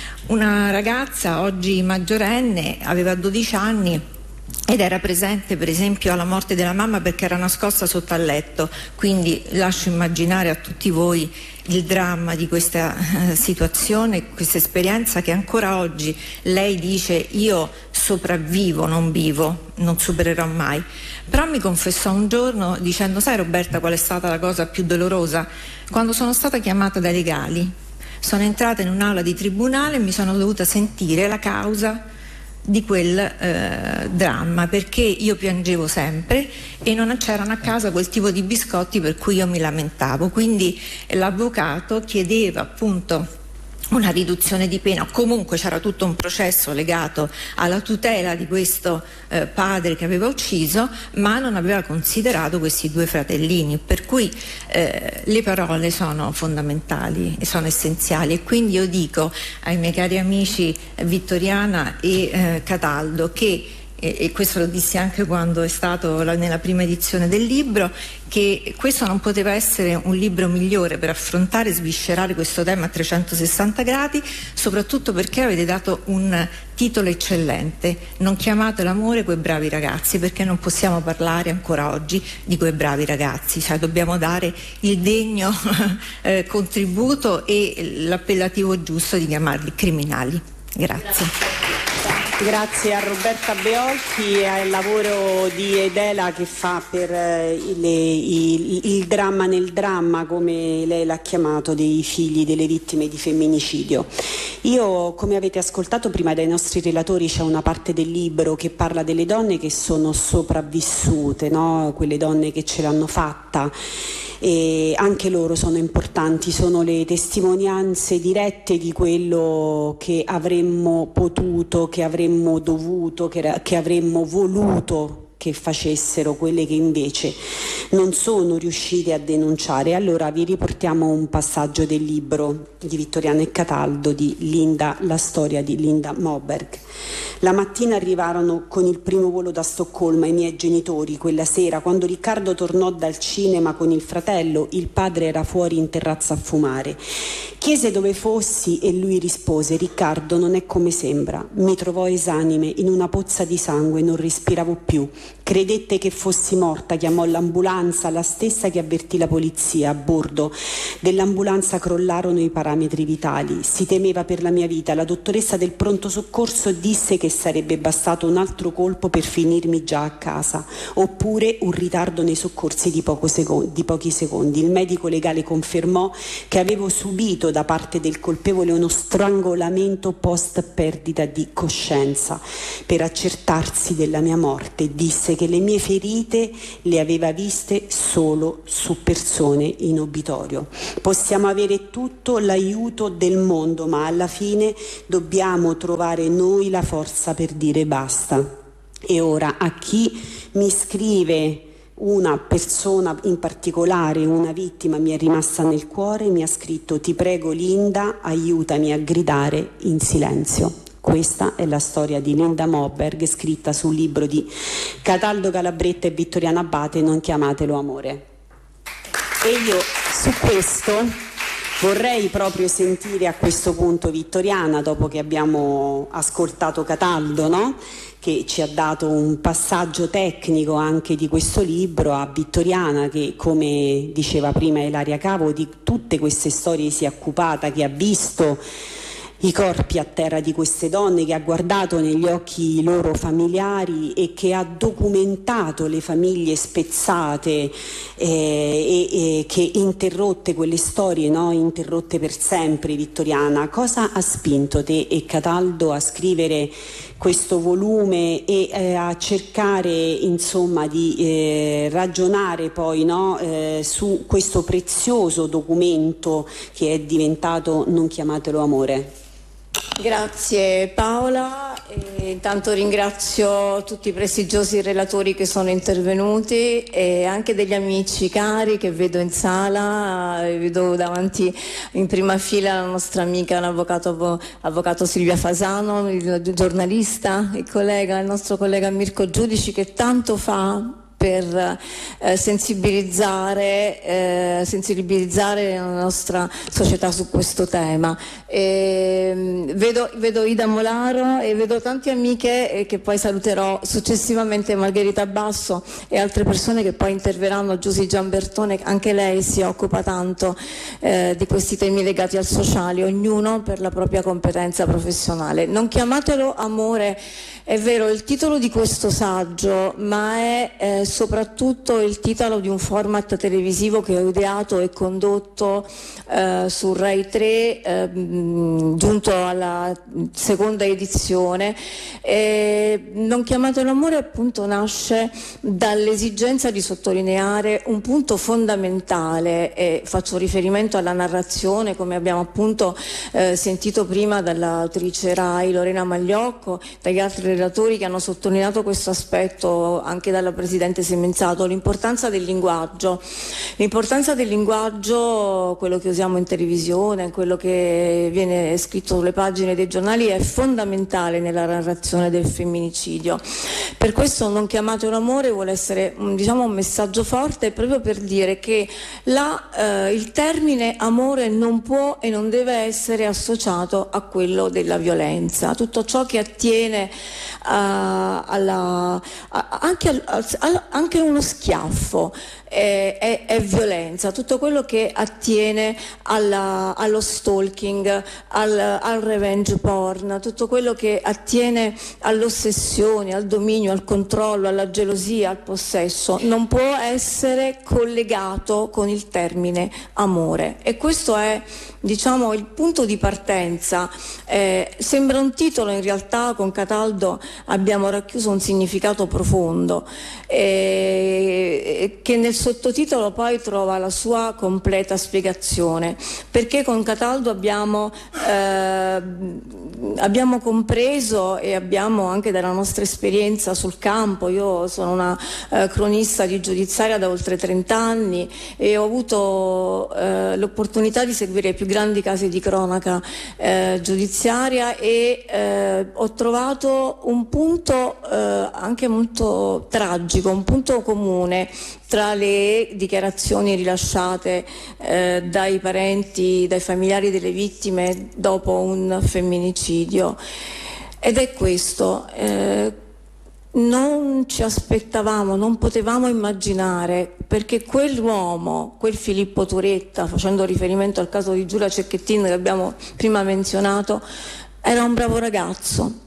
Una ragazza oggi maggiorenne aveva dodici anni ed era presente per esempio alla morte della mamma perché era nascosta sotto al letto, quindi lascio immaginare a tutti voi il dramma di questa uh, situazione, questa esperienza che ancora oggi lei dice io sopravvivo, non vivo, non supererò mai. Però mi confessò un giorno dicendo, sai Roberta qual è stata la cosa più dolorosa? Quando sono stata chiamata dai legali, sono entrata in un'aula di tribunale e mi sono dovuta sentire la causa di quel eh, dramma, perché io piangevo sempre e non c'erano a casa quel tipo di biscotti per cui io mi lamentavo, quindi l'avvocato chiedeva appunto una riduzione di pena, comunque c'era tutto un processo legato alla tutela di questo eh, padre che aveva ucciso, ma non aveva considerato questi due fratellini, per cui eh, le parole sono fondamentali e sono essenziali, e quindi io dico ai miei cari amici Vittoriana e eh, Cataldo che e questo lo dissi anche quando è stato la, nella prima edizione del libro, che questo non poteva essere un libro migliore per affrontare e sviscerare questo tema a trecentosessanta gradi, soprattutto perché avete dato un titolo eccellente: non chiamate l'amore quei bravi ragazzi, perché non possiamo parlare ancora oggi di quei bravi ragazzi, cioè dobbiamo dare il degno eh, contributo e l'appellativo giusto di chiamarli criminali. Grazie. Grazie. Grazie a Roberta Beolchi e al lavoro di Edela che fa per eh, il, il, il dramma nel dramma, come lei l'ha chiamato, dei figli delle vittime di femminicidio. Io, come avete ascoltato prima dai nostri relatori, c'è una parte del libro che parla delle donne che sono sopravvissute, no? Quelle donne che ce l'hanno fatta. E anche loro sono importanti, sono le testimonianze dirette di quello che avremmo potuto, che avremmo dovuto, che, che avremmo voluto che facessero quelle che invece non sono riuscite a denunciare. Allora vi riportiamo un passaggio del libro di Vittoriana e Cataldo di Linda, la storia di Linda Moberg. La mattina arrivarono con il primo volo da Stoccolma i miei genitori. Quella sera, quando Riccardo tornò dal cinema con il fratello, il padre era fuori in terrazza a fumare. Chiese dove fossi e lui rispose: Riccardo non è come sembra. Mi trovò esanime in una pozza di sangue, non respiravo più. Credette che fossi morta, chiamò l'ambulanza, la stessa che avvertì la polizia. A bordo dell'ambulanza crollarono i parametri vitali. Si temeva per la mia vita. La dottoressa del pronto soccorso disse che sarebbe bastato un altro colpo per finirmi già a casa, oppure un ritardo nei soccorsi di, poco secondi, di pochi secondi. Il medico legale confermò che avevo subito da parte del colpevole uno strangolamento post perdita di coscienza. Per accertarsi della mia morte disse che le mie ferite le aveva viste solo su persone in obitorio. Possiamo avere tutto l'aiuto del mondo, ma alla fine dobbiamo trovare noi la forza per dire basta. E ora a chi mi scrive una persona in particolare, una vittima, mi è rimasta nel cuore, mi ha scritto: ti prego Linda, aiutami a gridare in silenzio. Questa è la storia di Linda Moberg, scritta sul libro di Cataldo Calabretta e Vittoriana Abate, Non chiamatelo amore. E io su questo vorrei proprio sentire a questo punto Vittoriana, dopo che abbiamo ascoltato Cataldo, no? Che ci ha dato un passaggio tecnico anche di questo libro, a Vittoriana che, come diceva prima Ilaria Cavo, di tutte queste storie si è occupata, che ha visto i corpi a terra di queste donne, che ha guardato negli occhi i loro familiari e che ha documentato le famiglie spezzate eh, e, e che interrotte quelle storie, no? Interrotte per sempre. Vittoriana, cosa ha spinto te e Cataldo a scrivere questo volume e eh, a cercare insomma di eh, ragionare poi, no? eh, su questo prezioso documento che è diventato Non chiamatelo amore? Grazie Paola, e intanto ringrazio tutti i prestigiosi relatori che sono intervenuti e anche degli amici cari che vedo in sala. Vedo davanti in prima fila la nostra amica, l'avvocato avvocato Silvia Fasano, il giornalista, il collega, il nostro collega Mirko Giudici, che tanto fa per eh, sensibilizzare, eh, sensibilizzare la nostra società su questo tema. E, vedo, vedo Ida Molaro e vedo tante amiche eh, che poi saluterò successivamente, Margherita Basso e altre persone che poi interverranno, Giusy Giambertone, anche lei si occupa tanto eh, di questi temi legati al sociale, ognuno per la propria competenza professionale. Non chiamatelo amore, è vero, il titolo di questo saggio, ma è eh, soprattutto il titolo di un format televisivo che ho ideato e condotto eh, su Rai tre, eh, giunto alla seconda edizione. E Non chiamatelo amore appunto nasce dall'esigenza di sottolineare un punto fondamentale, e faccio riferimento alla narrazione, come abbiamo appunto eh, sentito prima dall'autrice Rai Lorena Magliocco, dagli altri relatori che hanno sottolineato questo aspetto, anche dalla Presidente Semenzato, l'importanza del linguaggio. L'importanza del linguaggio, quello che usiamo in televisione, quello che viene scritto sulle pagine dei giornali, è fondamentale nella narrazione del femminicidio. Per questo Non chiamatelo amore vuole essere, diciamo, un messaggio forte, proprio per dire che la, eh, il termine amore non può e non deve essere associato a quello della violenza. Tutto ciò che attiene a, alla, a, anche, al, al, anche uno schiaffo è, è, è violenza, tutto quello che attiene alla, allo stalking, al, al revenge porn, tutto quello che attiene all'ossessione, al dominio, al controllo, alla gelosia, al possesso, non può essere collegato con il termine amore. E questo è, diciamo, il punto di partenza. Eh, sembra un titolo, in realtà con Cataldo abbiamo racchiuso un significato profondo. Eh, eh, che nel sottotitolo poi trova la sua completa spiegazione, perché con Cataldo abbiamo, eh, abbiamo compreso e abbiamo anche dalla nostra esperienza sul campo. Io sono una eh, cronista di giudiziaria da oltre trenta anni e ho avuto eh, l'opportunità di seguire i più grandi casi di cronaca eh, giudiziaria e eh, ho trovato un punto eh, anche molto tragico, un punto comune tra le dichiarazioni rilasciate eh, dai parenti, dai familiari delle vittime dopo un femminicidio, ed è questo. Eh, non ci aspettavamo, non potevamo immaginare, perché quell'uomo, quel Filippo Turetta, facendo riferimento al caso di Giulia Cecchettin che abbiamo prima menzionato, era un bravo ragazzo.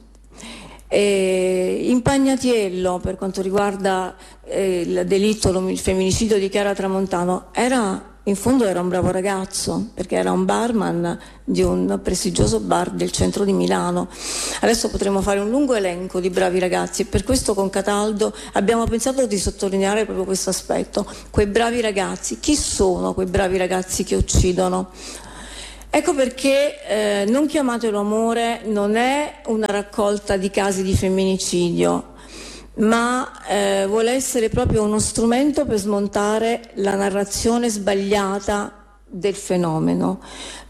E in Pagnatiello, per quanto riguarda eh, il delitto, il femminicidio di Chiara Tramontano, era, in fondo era un bravo ragazzo, perché era un barman di un prestigioso bar del centro di Milano. Adesso potremmo fare un lungo elenco di bravi ragazzi e per questo con Cataldo abbiamo pensato di sottolineare proprio questo aspetto, quei bravi ragazzi. Chi sono quei bravi ragazzi che uccidono? Ecco perché eh, Non chiamatelo amore non è una raccolta di casi di femminicidio, ma eh, vuole essere proprio uno strumento per smontare la narrazione sbagliata del fenomeno.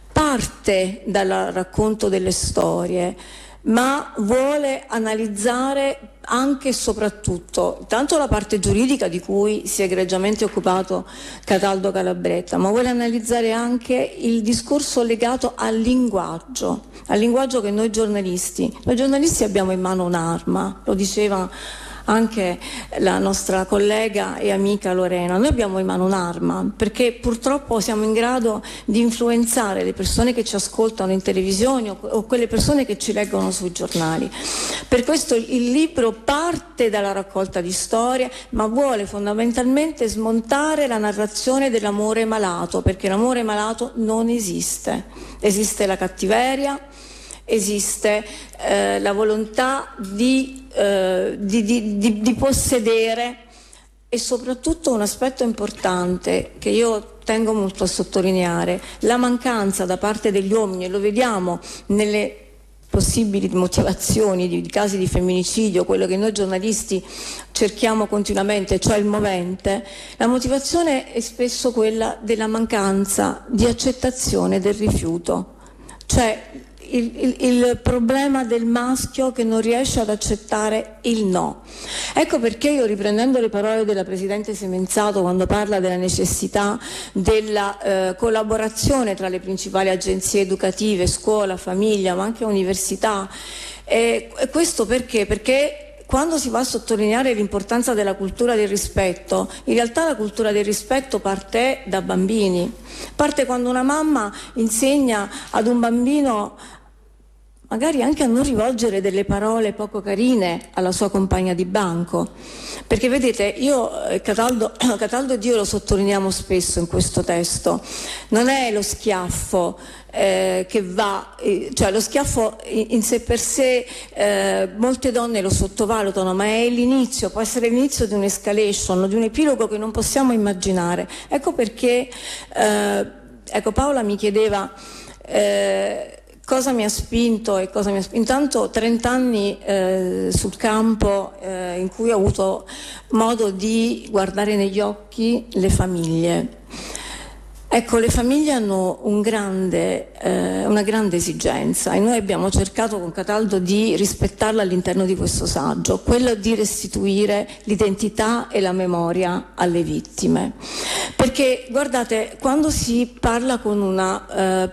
Parte dal racconto delle storie, ma vuole analizzare anche e soprattutto tanto la parte giuridica di cui si è egregiamente occupato Cataldo Calabretta, ma vuole analizzare anche il discorso legato al linguaggio, al linguaggio che noi giornalisti, noi giornalisti abbiamo in mano un'arma, lo diceva anche la nostra collega e amica Lorena. Noi abbiamo in mano un'arma perché purtroppo siamo in grado di influenzare le persone che ci ascoltano in televisione o quelle persone che ci leggono sui giornali. Per questo il libro parte dalla raccolta di storie, ma vuole fondamentalmente smontare la narrazione dell'amore malato, perché l'amore malato non esiste. Esiste la cattiveria, esiste eh, la volontà di, eh, di, di, di, di possedere e soprattutto un aspetto importante che io tengo molto a sottolineare, la mancanza da parte degli uomini, e lo vediamo nelle possibili motivazioni di, di casi di femminicidio, quello che noi giornalisti cerchiamo continuamente, cioè il movente. La motivazione è spesso quella della mancanza di accettazione del rifiuto, cioè Il, il, il problema del maschio che non riesce ad accettare il no. Ecco perché io, riprendendo le parole della Presidente Semenzato quando parla della necessità della eh, collaborazione tra le principali agenzie educative, scuola, famiglia, ma anche università, eh, questo perché? Perché quando si va a sottolineare l'importanza della cultura del rispetto, in realtà la cultura del rispetto parte da bambini, parte quando una mamma insegna ad un bambino magari anche a non rivolgere delle parole poco carine alla sua compagna di banco, perché vedete, io Cataldo, Cataldo ed io lo sottolineiamo spesso in questo testo, non è lo schiaffo eh, che va, eh, cioè lo schiaffo in, in sé per sé eh, molte donne lo sottovalutano, ma è l'inizio, può essere l'inizio di un'escalation, di un epilogo che non possiamo immaginare. Ecco perché eh, ecco, Paola mi chiedeva eh, cosa mi ha spinto e cosa mi ha spinto. Intanto trenta anni eh, sul campo eh, in cui ho avuto modo di guardare negli occhi le famiglie. Ecco, le famiglie hanno un grande, eh, una grande esigenza e noi abbiamo cercato con Cataldo di rispettarla all'interno di questo saggio, quello di restituire l'identità e la memoria alle vittime. Perché guardate, quando si parla con una eh,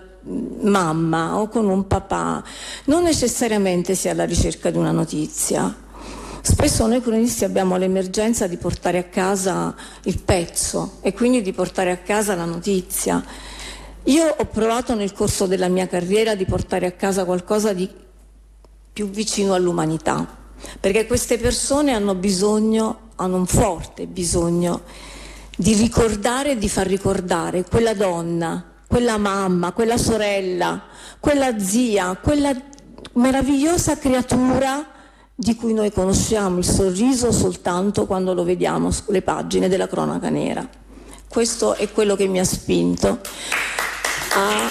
mamma o con un papà, non necessariamente si è alla ricerca di una notizia. Spesso noi cronisti abbiamo l'emergenza di portare a casa il pezzo e quindi di portare a casa la notizia. Io ho provato nel corso della mia carriera di portare a casa qualcosa di più vicino all'umanità, perché queste persone hanno bisogno, hanno un forte bisogno di ricordare e di far ricordare quella donna, quella mamma, quella sorella, quella zia, quella meravigliosa creatura di cui noi conosciamo il sorriso soltanto quando lo vediamo sulle pagine della cronaca nera. Questo è quello che mi ha spinto a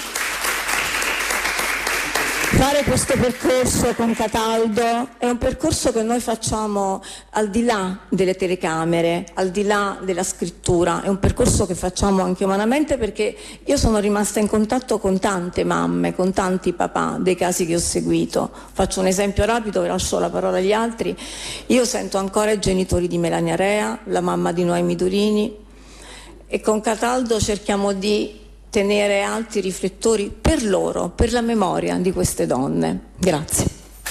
fare questo percorso con Cataldo. È un percorso che noi facciamo al di là delle telecamere, al di là della scrittura, è un percorso che facciamo anche umanamente, perché io sono rimasta in contatto con tante mamme, con tanti papà dei casi che ho seguito. Faccio un esempio rapido, vi lascio la parola agli altri. Io sento ancora i genitori di Melania Rea, la mamma di Noemi Durini, e con Cataldo cerchiamo di tenere alti i riflettori per loro, per la memoria di queste donne. Grazie.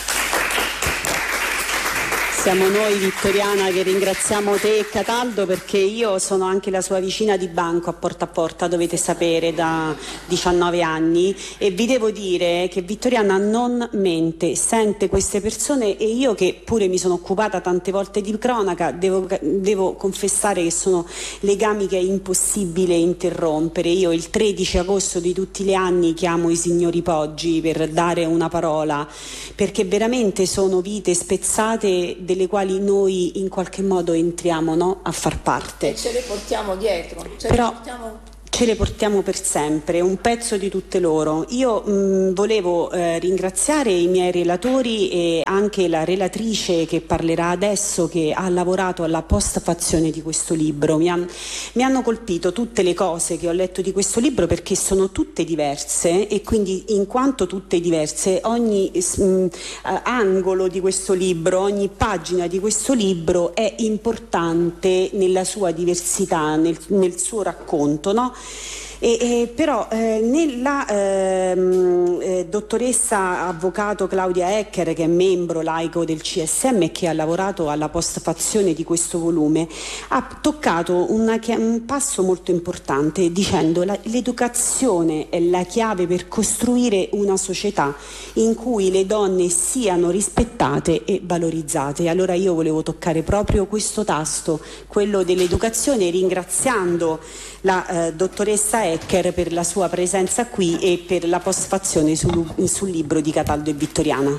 Siamo noi, Vittoriana, che ringraziamo te e Cataldo, perché io sono anche la sua vicina di banco a Porta a Porta, dovete sapere, da diciannove anni, e vi devo dire che Vittoriana non mente, sente queste persone, e io che pure mi sono occupata tante volte di cronaca devo, devo confessare che sono legami che è impossibile interrompere. Io il tredici agosto di tutti gli anni chiamo i signori Poggi per dare una parola, perché veramente sono vite spezzate delle quali noi in qualche modo entriamo, no? A far parte. E ce le portiamo dietro. Ce Però le portiamo... ce le portiamo per sempre, un pezzo di tutte loro. Io mh, volevo eh, ringraziare i miei relatori e anche la relatrice che parlerà adesso, che ha lavorato alla postfazione di questo libro. Mi, han, mi hanno colpito tutte le cose che ho letto di questo libro, perché sono tutte diverse, e quindi in quanto tutte diverse, ogni mh, angolo di questo libro, ogni pagina di questo libro è importante nella sua diversità, nel, nel suo racconto, no? E, e però eh, nella ehm, eh, dottoressa avvocato Claudia Ecker, che è membro laico del C S M e che ha lavorato alla postfazione di questo volume, ha toccato una, un passo molto importante, dicendo che l'educazione è la chiave per costruire una società in cui le donne siano rispettate e valorizzate. Allora io volevo toccare proprio questo tasto, quello dell'educazione, ringraziando la eh, dottoressa Ecker per la sua presenza qui e per la postfazione sul, sul libro di Cataldo e Vittoriana.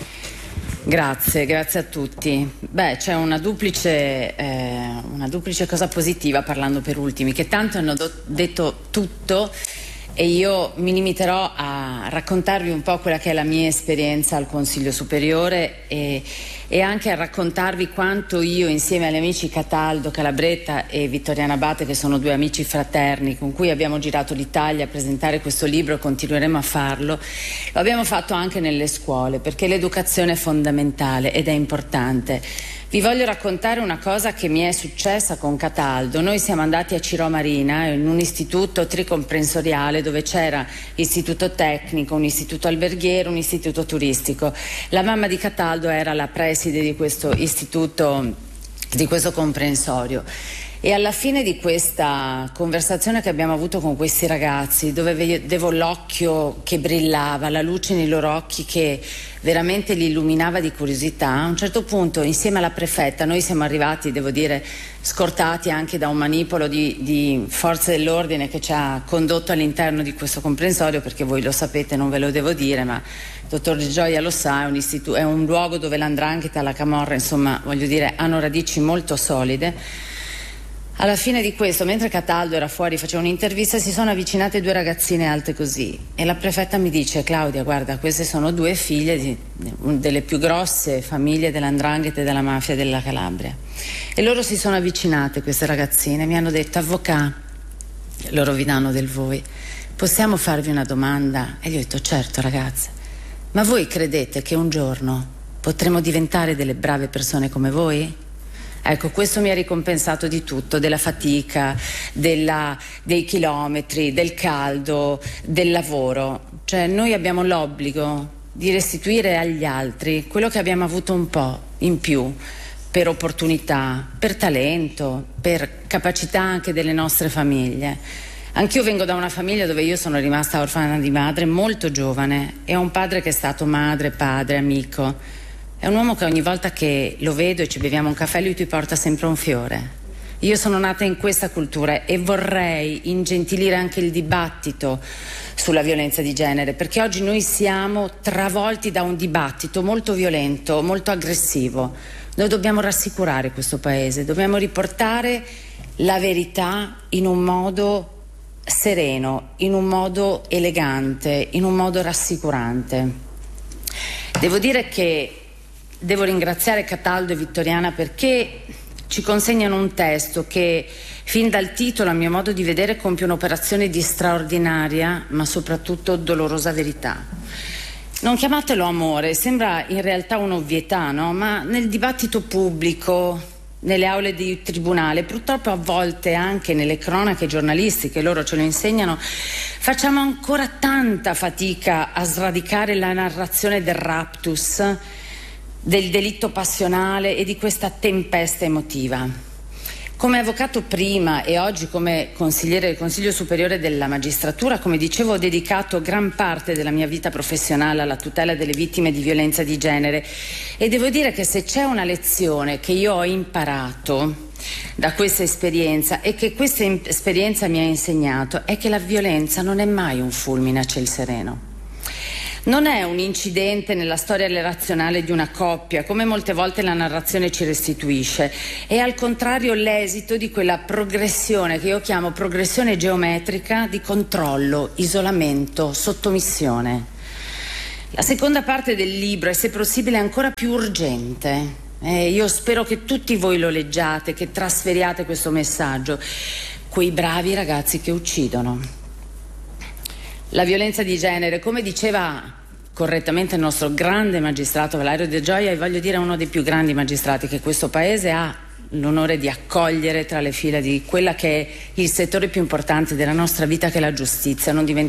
Grazie, grazie a tutti. Beh, c'è una duplice, eh, una duplice cosa positiva, parlando per ultimi, che tanto hanno do- detto tutto, e io mi limiterò a raccontarvi un po' quella che è la mia esperienza al Consiglio Superiore, e, e anche a raccontarvi quanto io, insieme agli amici Cataldo, Calabretta e Vittoriana Abate, che sono due amici fraterni con cui abbiamo girato l'Italia a presentare questo libro, e continueremo a farlo, lo abbiamo fatto anche nelle scuole, perché l'educazione è fondamentale ed è importante. Vi voglio raccontare una cosa che mi è successa con Cataldo. Noi siamo andati a Cirò Marina, in un istituto tricomprensoriale dove c'era istituto tecnico, un istituto alberghiero, un istituto turistico. La mamma di Cataldo era la preside di questo istituto, di questo comprensorio. E alla fine di questa conversazione che abbiamo avuto con questi ragazzi, dove vedevo l'occhio che brillava, la luce nei loro occhi che veramente li illuminava di curiosità, a un certo punto, insieme alla prefetta, noi siamo arrivati, devo dire, scortati anche da un manipolo di, di forze dell'ordine che ci ha condotto all'interno di questo comprensorio, perché voi lo sapete, non ve lo devo dire, ma il dottor Di Gioia lo sa, è un, istitu- è un luogo dove l'andrangheta, la camorra, insomma, voglio dire, hanno radici molto solide. Alla fine di questo, mentre Cataldo era fuori, faceva un'intervista, si sono avvicinate due ragazzine alte così, e la prefetta mi dice: Claudia, guarda, queste sono due figlie di, delle più grosse famiglie dell'andrangheta e della mafia della Calabria. E loro si sono avvicinate, queste ragazzine, mi hanno detto: avvocato, loro vi danno del voi, possiamo farvi una domanda? E gli ho detto: certo ragazze, ma voi credete che un giorno potremo diventare delle brave persone come voi? Ecco, questo mi ha ricompensato di tutto, della fatica, della, dei chilometri, del caldo, del lavoro. Cioè, noi abbiamo l'obbligo di restituire agli altri quello che abbiamo avuto un po' in più, per opportunità, per talento, per capacità anche delle nostre famiglie. Anch'io vengo da una famiglia dove io sono rimasta orfana di madre molto giovane, e ho un padre che è stato madre, padre, amico. È un uomo che ogni volta che lo vedo e ci beviamo un caffè, lui ti porta sempre un fiore, Io sono nata in questa cultura e vorrei ingentilire anche il dibattito sulla violenza di genere, perché oggi noi siamo travolti da un dibattito molto violento, molto aggressivo. Noi dobbiamo rassicurare questo paese, dobbiamo riportare la verità in un modo sereno, in un modo elegante, in un modo rassicurante. Devo dire che devo ringraziare Cataldo e Vittoriana perché ci consegnano un testo che fin dal titolo, a mio modo di vedere, compie un'operazione di straordinaria ma soprattutto dolorosa verità. Non chiamatelo amore, sembra in realtà un'ovvietà, no? Ma nel dibattito pubblico, nelle aule di tribunale, purtroppo a volte anche nelle cronache giornalistiche, loro ce lo insegnano, facciamo ancora tanta fatica a sradicare la narrazione del raptus, del delitto passionale e di questa tempesta emotiva. Come avvocato prima e oggi come consigliere del Consiglio Superiore della Magistratura, come dicevo, ho dedicato gran parte della mia vita professionale alla tutela delle vittime di violenza di genere e devo dire che se c'è una lezione che io ho imparato da questa esperienza e che questa esperienza mi ha insegnato è che la violenza non è mai un fulmine a ciel sereno. Non è un incidente nella storia relazionale di una coppia, come molte volte la narrazione ci restituisce, è al contrario l'esito di quella progressione che io chiamo progressione geometrica di controllo, isolamento, sottomissione. La seconda parte del libro è, se possibile, ancora più urgente. Eh, io spero che tutti voi lo leggiate, che trasferiate questo messaggio. Quei bravi ragazzi che uccidono. La violenza di genere, come diceva correttamente il nostro grande magistrato Valerio De Gioia, e voglio dire uno dei più grandi magistrati che questo paese ha l'onore di accogliere tra le fila di quella che è il settore più importante della nostra vita, che è la giustizia. Non